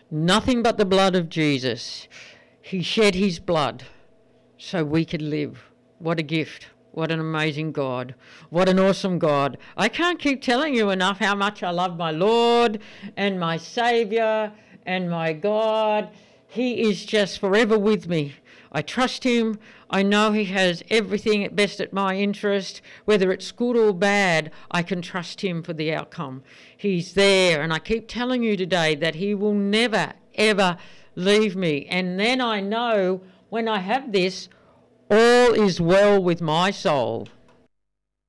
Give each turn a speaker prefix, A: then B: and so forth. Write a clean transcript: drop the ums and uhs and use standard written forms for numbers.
A: Nothing but the blood of Jesus. He shed his blood so we could live. What a gift. What an amazing God. What an awesome God. I can't keep telling you enough how much I love my Lord and my Saviour and my God. He is just forever with me. I trust him. I know he has everything at best at my interest. Whether it's good or bad, I can trust him for the outcome. He's there, and I keep telling you today that he will never, ever leave me. And then I know when I have this, all is well with my soul.